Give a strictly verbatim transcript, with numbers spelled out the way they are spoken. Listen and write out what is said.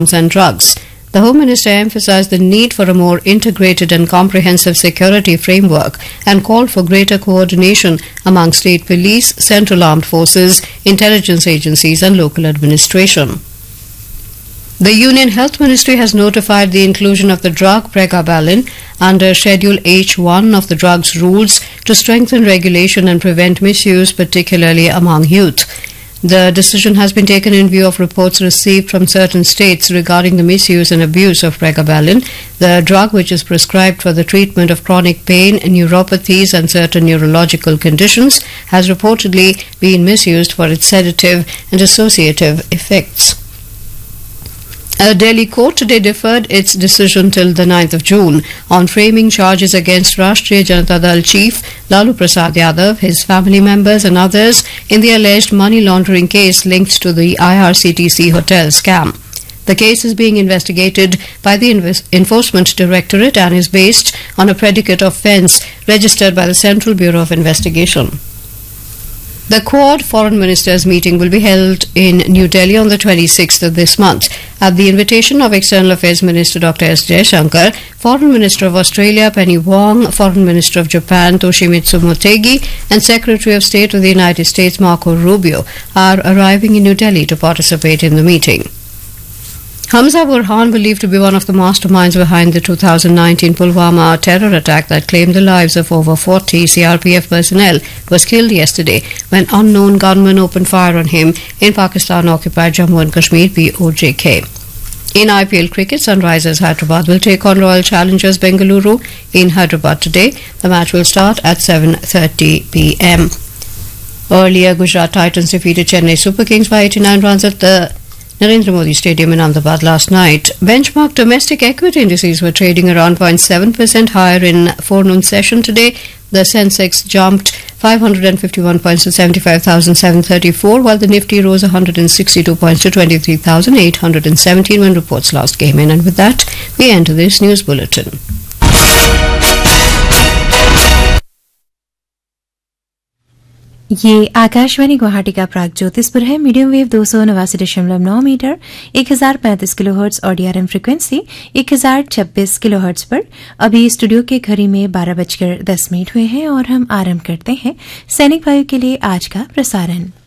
and drugs. The Home Minister emphasised the need for a more integrated and comprehensive security framework and called for greater coordination among state police, central armed forces, intelligence agencies and local administration. The Union Health Ministry has notified the inclusion of the drug pregabalin under Schedule H one of the drugs rules to strengthen regulation and prevent misuse, particularly among youth. The decision has been taken in view of reports received from certain states regarding the misuse and abuse of pregabalin, the drug which is prescribed for the treatment of chronic pain, neuropathies and certain neurological conditions, has reportedly been misused for its sedative and dissociative effects. A Delhi court today deferred its decision till the ninth of June on framing charges against Rashtriya Janata Dal chief Lalu Prasad Yadav, his family members and others in the alleged money laundering case linked to the I R C T C hotel scam. The case is being investigated by the Inves- Enforcement Directorate and is based on a predicate offence registered by the Central Bureau of Investigation. The Quad Foreign Ministers meeting will be held in New Delhi on the twenty-sixth of this month. At the invitation of External Affairs Minister Doctor S. Jaishankar, Foreign Minister of Australia Penny Wong, Foreign Minister of Japan Toshimitsu Motegi and Secretary of State of the United States Marco Rubio are arriving in New Delhi to participate in the meeting. Hamza Burhan, believed to be one of the masterminds behind the two thousand nineteen Pulwama terror attack that claimed the lives of over forty C R P F personnel, was killed yesterday when unknown gunmen opened fire on him in Pakistan-occupied Jammu and Kashmir P O J K. In I P L cricket, Sunrisers Hyderabad will take on Royal Challengers Bengaluru in Hyderabad today. The match will start at seven thirty p m. Earlier, Gujarat Titans defeated Chennai Super Kings by eighty-nine runs at the Narendra Modi Stadium in Ahmedabad last night. Benchmark domestic equity indices were trading around zero point seven percent higher in forenoon session today. The Sensex jumped five hundred fifty-one points to seventy-five thousand seven hundred thirty-four, while the Nifty rose one hundred sixty-two points to twenty-three thousand eight hundred seventeen when reports last came in. And with that, we end this news bulletin. ये आकाशवाणी गुवाहाटी का प्राग ज्योतिषपुर है। Medium wave दो सौ नवासी दशमलव नौ metre एक हजार पैंतीस किलो हर्ट्ज और डीआरएम फ्रिक्वेंसी एक हजार छब्बीस किलो हर्ट्ज पर अभी स्टूडियो के घड़ी में बारह बजकर दस मिनट हुए हैं और हम आरंभ करते हैं सैनिक वायु के लिए आज का प्रसारण।